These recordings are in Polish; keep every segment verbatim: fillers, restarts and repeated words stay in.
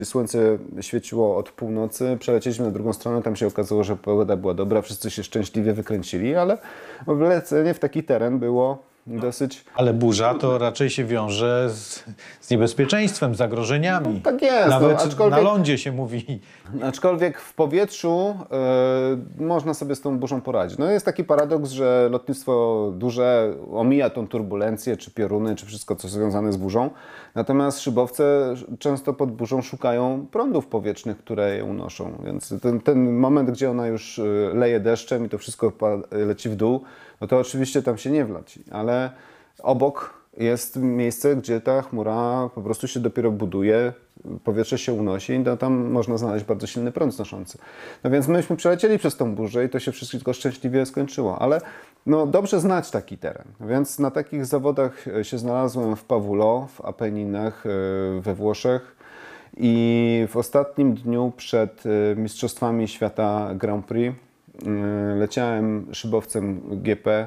Słońce świeciło od północy, przelecieliśmy na drugą stronę, tam się okazało, że pogoda była dobra, wszyscy się szczęśliwie wykręcili, ale wlecenie w taki teren było dosyć... Ale burza to raczej się wiąże z, z niebezpieczeństwem, zagrożeniami. No, tak jest. Nawet no, aczkolwiek, na lądzie się mówi. Aczkolwiek w powietrzu y, można sobie z tą burzą poradzić. No jest taki paradoks, że lotnictwo duże omija tą turbulencję, czy pioruny, czy wszystko, co związane z burzą. Natomiast szybowce często pod burzą szukają prądów powietrznych, które je unoszą. Więc ten, ten moment, gdzie ona już leje deszczem i to wszystko leci w dół, no to oczywiście tam się nie wleci. Ale obok jest miejsce, gdzie ta chmura po prostu się dopiero buduje, powietrze się unosi i no tam można znaleźć bardzo silny prąd znoszący. No więc myśmy przelecieli przez tą burzę i to się wszystko szczęśliwie skończyło, ale no dobrze znać taki teren. Więc na takich zawodach się znalazłem w Pavullo, w Apenninach we Włoszech i w ostatnim dniu przed Mistrzostwami Świata Grand Prix leciałem szybowcem G P.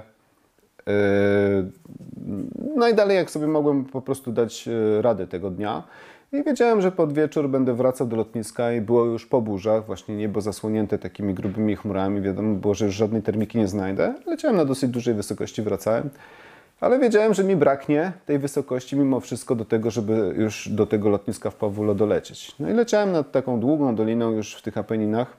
Najdalej jak sobie mogłem po prostu dać radę tego dnia i wiedziałem, że pod wieczór będę wracał do lotniska i było już po burzach, właśnie niebo zasłonięte takimi grubymi chmurami, wiadomo było, że już żadnej termiki nie znajdę. Leciałem na dosyć dużej wysokości, wracałem, ale wiedziałem, że mi braknie tej wysokości mimo wszystko do tego, żeby już do tego lotniska w Pavullo dolecieć. No i leciałem nad taką długą doliną już w tych Apenninach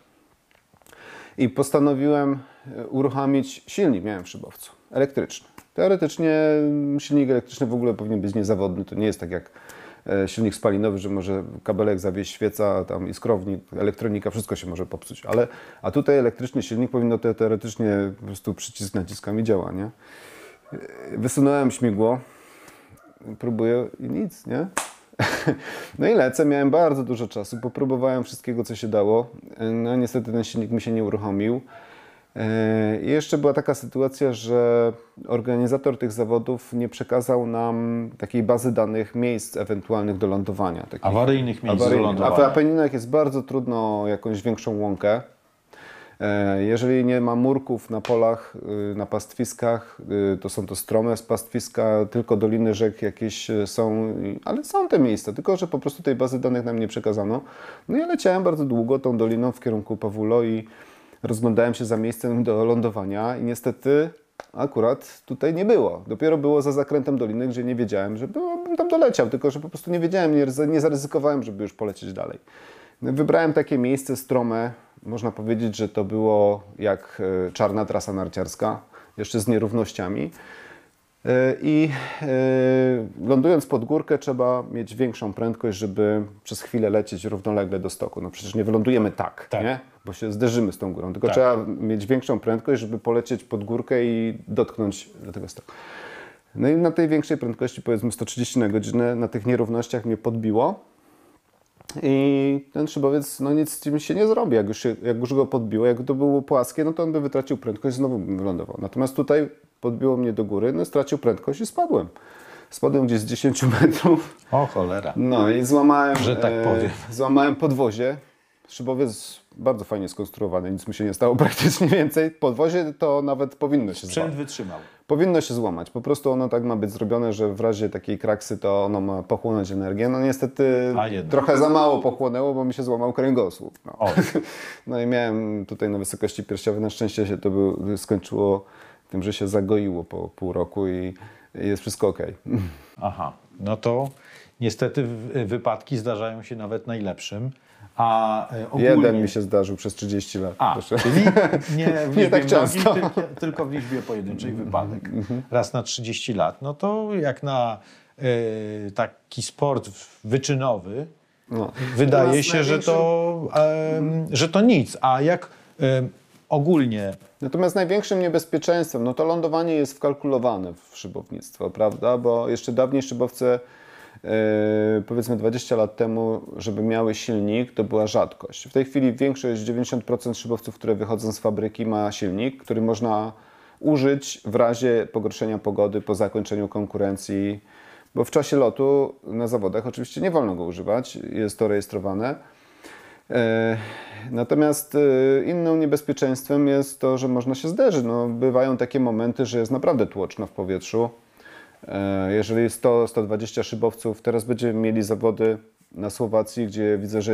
i postanowiłem uruchomić silnik, miałem w szybowcu, elektryczny. Teoretycznie silnik elektryczny w ogóle powinien być niezawodny, to nie jest tak jak silnik spalinowy, że może kabelek zawieść, świeca, tam iskrownik, elektronika, wszystko się może popsuć, ale a tutaj elektryczny silnik powinno te, teoretycznie po prostu przycisk naciskami działa, nie? Wysunąłem śmigło, próbuję i nic, nie? No i lecę, miałem bardzo dużo czasu, popróbowałem wszystkiego, co się dało. No niestety ten silnik mi się nie uruchomił. I jeszcze była taka sytuacja, że organizator tych zawodów nie przekazał nam takiej bazy danych miejsc ewentualnych do lądowania. Takich Awaryjnych miejsc awaryjnych. do lądowania. A w Apenninach jest bardzo trudno jakąś większą łąkę. Jeżeli nie ma murków na polach, na pastwiskach, to są to strome pastwiska, tylko doliny rzek jakieś są, ale są te miejsca, tylko że po prostu tej bazy danych nam nie przekazano. No ja leciałem bardzo długo tą doliną w kierunku Pavullo i rozglądałem się za miejscem do lądowania i niestety akurat tutaj nie było. Dopiero było za zakrętem doliny, gdzie nie wiedziałem, że bym tam doleciał, tylko że po prostu nie wiedziałem, nie, nie zaryzykowałem, żeby już polecieć dalej. Wybrałem takie miejsce strome, można powiedzieć, że to było jak czarna trasa narciarska, jeszcze z nierównościami. I lądując pod górkę trzeba mieć większą prędkość, żeby przez chwilę lecieć równolegle do stoku. No przecież nie wylądujemy tak, tak. nie? Bo się zderzymy z tą górą, tylko tak. trzeba mieć większą prędkość, żeby polecieć pod górkę i dotknąć do tego stoku. No i na tej większej prędkości, powiedzmy sto trzydzieści na godzinę, na tych nierównościach mnie podbiło. I ten szybowiec, no nic z tym się nie zrobi. Jak już, się, jak już go podbiło, jak to było płaskie, no to on by wytracił prędkość i znowu bym wylądował. Natomiast tutaj podbiło mnie do góry, no stracił prędkość i spadłem. Spadłem gdzieś z dziesięciu metrów. O cholera. No i złamałem, że tak powiem. E, złamałem podwozie. Szybowiec bardzo fajnie skonstruowany, nic mu się nie stało praktycznie więcej. Podwozie to nawet powinno się Sprzęt złamać. wytrzymał. Powinno się złamać. Po prostu ono tak ma być zrobione, że w razie takiej kraksy to ono ma pochłonąć energię. No niestety trochę za mało pochłonęło, bo mi się złamał kręgosłup. No, no i miałem tutaj na wysokości piersiowej. Na szczęście się to by skończyło tym, że się zagoiło po pół roku i jest wszystko ok. Aha, no to niestety wypadki zdarzają się nawet najlepszym. A ogólnie... Jeden mi się zdarzył przez trzydzieści lat. A, proszę. czyli nie w liczbie nie tak często. Mnogi, tylko, tylko w liczbie pojedynczych wypadek. Raz na trzydzieści lat. No to jak na y, taki sport wyczynowy, no. wydaje się, że to, y, że to nic. A jak y, ogólnie... Natomiast największym niebezpieczeństwem, no to lądowanie jest wkalkulowane w szybownictwo, prawda? Bo jeszcze dawniej szybowce Yy, powiedzmy dwadzieścia lat temu, żeby miały silnik, to była rzadkość. W tej chwili większość, dziewięćdziesiąt procent szybowców, które wychodzą z fabryki, ma silnik, który można użyć w razie pogorszenia pogody po zakończeniu konkurencji, bo w czasie lotu na zawodach oczywiście nie wolno go używać, jest to rejestrowane. Yy, natomiast yy, innym niebezpieczeństwem jest to, że można się zderzyć. No, bywają takie momenty, że jest naprawdę tłoczno w powietrzu. Jeżeli sto do stu dwudziestu szybowców, teraz będziemy mieli zawody na Słowacji, gdzie widzę, że